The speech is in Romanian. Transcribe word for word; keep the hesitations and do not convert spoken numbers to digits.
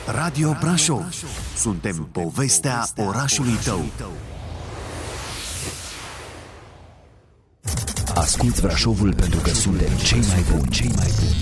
Radio Brașov. Suntem povestea orașului tău. Asculți Brașovul pentru că suntem cei mai buni, cei mai buni.